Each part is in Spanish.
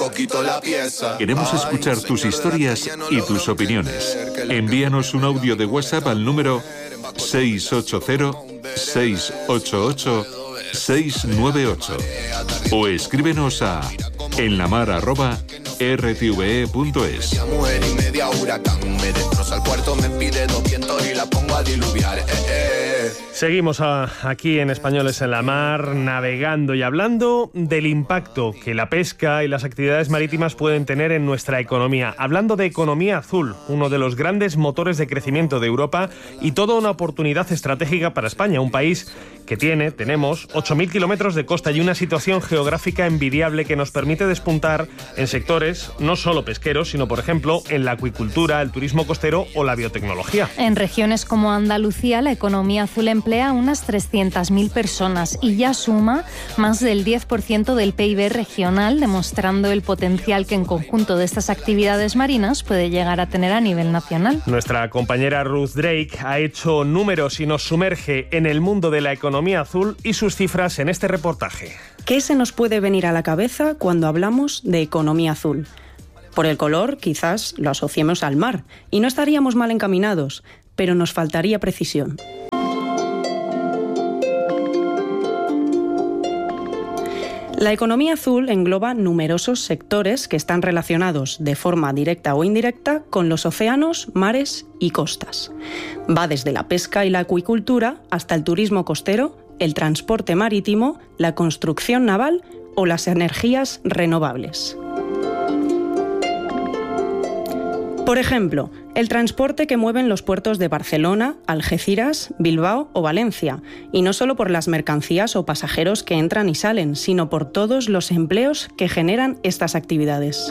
coquito la pieza. Queremos escuchar tus historias y tus opiniones. Envíanos un audio de WhatsApp al número 680-688-698 o escríbenos a enlamar@rtve.es. Mujer y media huracán, me destroza el cuarto, me pide 200 y la pongo a diluviar. Seguimos aquí en Españoles en la Mar, navegando y hablando del impacto que la pesca y las actividades marítimas pueden tener en nuestra economía. Hablando de economía azul, uno de los grandes motores de crecimiento de Europa y toda una oportunidad estratégica para España, un país que tenemos 8.000 kilómetros de costa y una situación geográfica envidiable que nos permite despuntar en sectores no solo pesqueros, sino, por ejemplo, en la acuicultura, el turismo costero o la biotecnología. En regiones como Andalucía, la economía azul emplea a unas 300.000 personas y ya suma más del 10% del PIB regional, demostrando el potencial que en conjunto de estas actividades marinas puede llegar a tener a nivel nacional. Nuestra compañera Ruth Drake ha hecho números y nos sumerge en el mundo de la economía azul y sus cifras en este reportaje. ¿Qué se nos puede venir a la cabeza cuando hablamos de economía azul? Por el color, quizás lo asociemos al mar, y no estaríamos mal encaminados, pero nos faltaría precisión. La economía azul engloba numerosos sectores que están relacionados de forma directa o indirecta con los océanos, mares y costas. Va desde la pesca y la acuicultura hasta el turismo costero, el transporte marítimo, la construcción naval o las energías renovables. Por ejemplo, el transporte que mueven los puertos de Barcelona, Algeciras, Bilbao o Valencia, y no solo por las mercancías o pasajeros que entran y salen, sino por todos los empleos que generan estas actividades.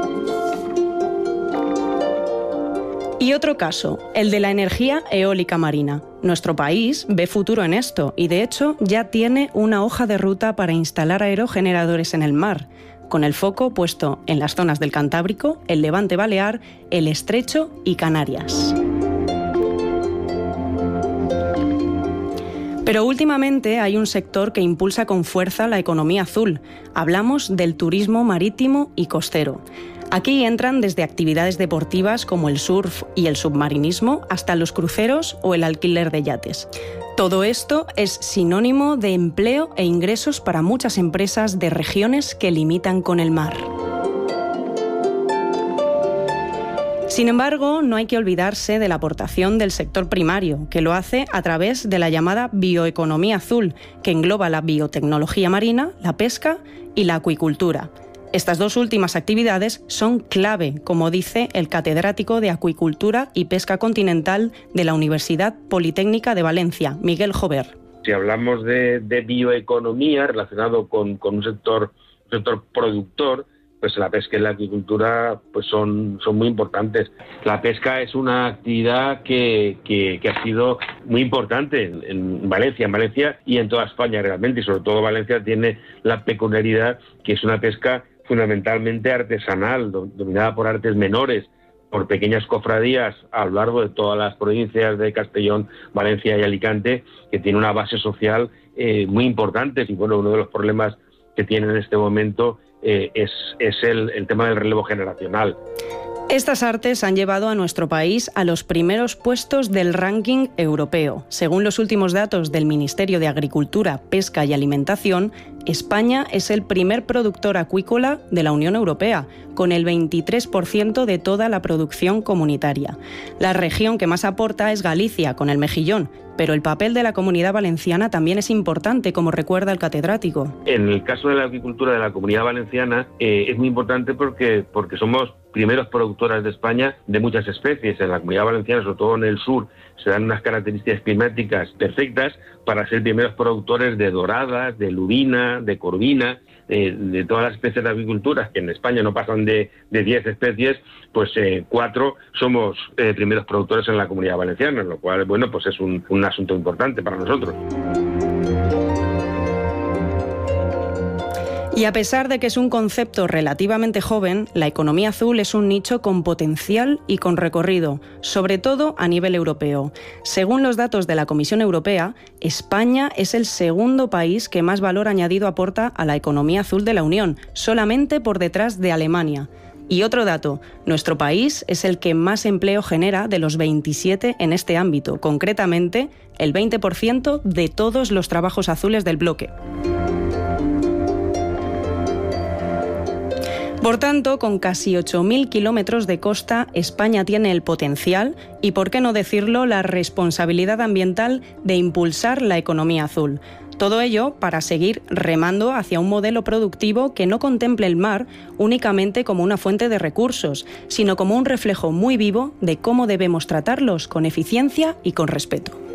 Y otro caso, el de la energía eólica marina. Nuestro país ve futuro en esto y, de hecho, ya tiene una hoja de ruta para instalar aerogeneradores en el mar, con el foco puesto en las zonas del Cantábrico, el Levante Balear, el Estrecho y Canarias. Pero últimamente hay un sector que impulsa con fuerza la economía azul. Hablamos del turismo marítimo y costero. Aquí entran desde actividades deportivas como el surf y el submarinismo hasta los cruceros o el alquiler de yates. Todo esto es sinónimo de empleo e ingresos para muchas empresas de regiones que limitan con el mar. Sin embargo, no hay que olvidarse de la aportación del sector primario, que lo hace a través de la llamada bioeconomía azul, que engloba la biotecnología marina, la pesca y la acuicultura. Estas dos últimas actividades son clave, como dice el catedrático de Acuicultura y Pesca Continental de la Universidad Politécnica de Valencia, Miguel Jover. Si hablamos de bioeconomía relacionado con un sector productor, pues la pesca y la acuicultura pues son muy importantes. La pesca es una actividad que ha sido muy importante en Valencia y en toda España realmente, y sobre todo Valencia tiene la peculiaridad que es una pesca fundamentalmente artesanal, dominada por artes menores, por pequeñas cofradías a lo largo de todas las provincias de Castellón, Valencia y Alicante, que tiene una base social muy importante. Y bueno, uno de los problemas que tiene en este momento es el tema del relevo generacional. Estas artes han llevado a nuestro país a los primeros puestos del ranking europeo. Según los últimos datos del Ministerio de Agricultura, Pesca y Alimentación, España es el primer productor acuícola de la Unión Europea, con el 23% de toda la producción comunitaria. La región que más aporta es Galicia, con el mejillón, pero el papel de la Comunidad Valenciana también es importante, como recuerda el catedrático. En el caso de la agricultura de la Comunidad Valenciana es muy importante porque somos primeros productores de España de muchas especies. En la Comunidad Valenciana, sobre todo en el sur, se dan unas características climáticas perfectas para ser primeros productores de doradas, de lubina, de corvina, de todas las especies de agricultura, que en España no pasan de 10 especies, pues 4 somos primeros productores en la Comunidad Valenciana, lo cual, bueno, pues es un asunto importante para nosotros. Y a pesar de que es un concepto relativamente joven, la economía azul es un nicho con potencial y con recorrido, sobre todo a nivel europeo. Según los datos de la Comisión Europea, España es el segundo país que más valor añadido aporta a la economía azul de la Unión, solamente por detrás de Alemania. Y otro dato, nuestro país es el que más empleo genera de los 27 en este ámbito, concretamente el 20% de todos los trabajos azules del bloque. Por tanto, con casi 8.000 kilómetros de costa, España tiene el potencial y, por qué no decirlo, la responsabilidad ambiental de impulsar la economía azul. Todo ello para seguir remando hacia un modelo productivo que no contemple el mar únicamente como una fuente de recursos, sino como un reflejo muy vivo de cómo debemos tratarlos con eficiencia y con respeto.